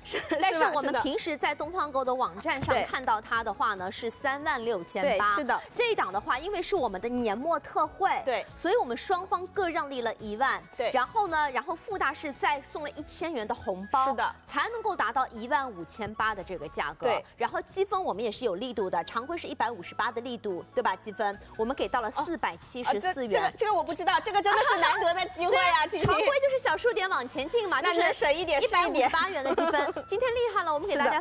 但是我们平时在东方购的网站上看到它的话呢，是36800。 对，是的。 这一档的话，因为是我们的年末特惠， 对， 所以我们双方各让利了1万。 对， 然后呢，附大是再送了1000元的红包， 是的， 才能够达到15800的这个价格。 对， 然后积分我们也是有力度的，常规是158的力度，对吧？积分我们给到了474元。 这个我不知道，这个真的是难得的机会啊！ 常规就是小数点往前进嘛，就是省一点 ，158元的积分。今天厉害了，我们给大家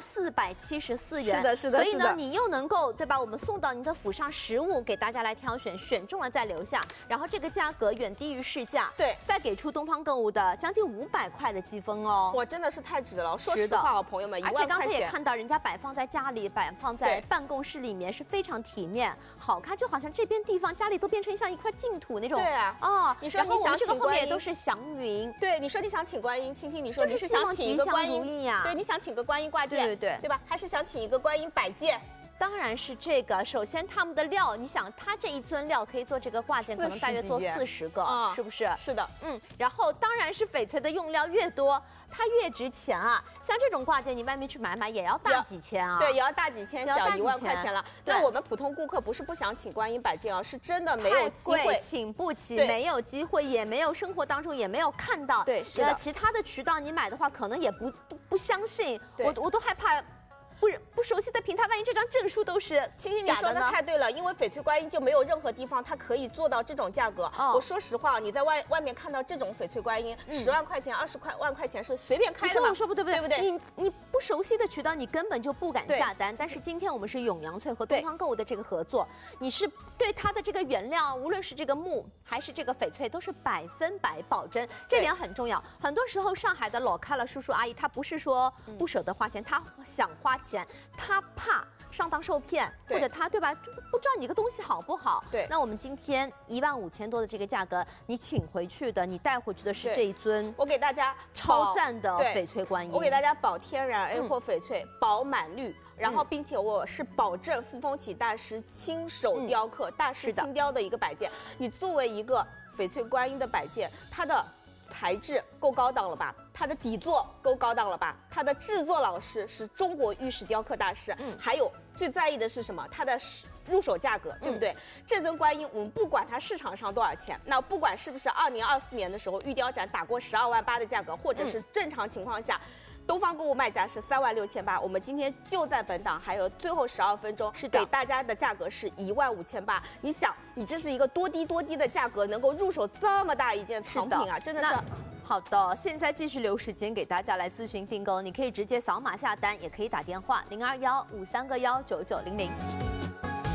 474元。 是的，是的。 所以呢，你又能够对吧？我们送到你的府上实物，给大家来挑选，选中了再留下。然后这个价格远低于市价， 对， 再给出东方购物的将近500块的积分哦。 我真的是太值了，说实话，朋友们，1万块钱。 而且刚才也看到人家摆放在家里，摆放在办公室里面是非常体面、好看，就好像这边地方家里都变成像一块净土那种。 对啊， 哦， 你说你想请观音，也都是祥云。 对，你说你想请观音，青青，你说你是想请一个观音呀？ 对，你想请个观音挂件，对吧？还是想请一个观音摆件？ 当然是这个。首先，他们的料，你想，它这一尊料可以做这个挂件，可能大约做40个，是不是？ 是的， 然后当然是翡翠的用料越多，它越值钱啊。像这种挂件，你外面去买也要大几千啊。 对，也要大几千，小1万块钱了。那我们普通顾客不是不想请观音摆件啊，是真的没有机会， 请不起，没有机会，也没有生活当中也没有看到。 对，是的。 其他的渠道你买的话，可能也不相信，我都害怕。不熟悉的平台，万一这张证书都是青青，你说的太对了，因为翡翠观音就没有任何地方它可以做到这种价格。我说实话，你在外面看到这种翡翠观音，10万块钱、20万块钱是随便开的嘛？ 我说不对，对不对？你不熟悉的渠道，你根本就不敢下单。但是今天我们是永阳翠和东方购物的这个合作，你是对它的这个原料，无论是这个木还是这个翡翠，都是100%保真，这点很重要。很多时候上海的老开了叔叔阿姨，他不是说不舍得花钱，他想花钱，他怕上当受骗，或者他对吧？不知道你这个东西好不好？ 对。 那我们今天15000多的这个价格，你请回去的，你带回去的是这一尊， 我给大家超赞的翡翠观音。 我给大家保天然 A 货翡翠，保满绿。然后，并且我是保证傅风启大师亲手雕刻、大师亲雕的一个摆件。你作为一个翡翠观音的摆件，它的材质够高档了吧？它的底座够高档了吧？它的制作老师是中国玉石雕刻大师。还有最在意的是什么？它的入手价格，对不对？这尊观音，我们不管它市场上多少钱，那不管是不是2024年的时候玉雕展打过12万8的价格，或者是正常情况下。东方购物卖家是36800，我们今天就在本档，还有最后12分钟，是给大家的价格是15800。你想，你这是一个多低的价格，能够入手这么大一件藏品啊，真的是。 好的，现在继续留时间给大家来咨询订购，你可以直接扫码下单，也可以打电话0215319900。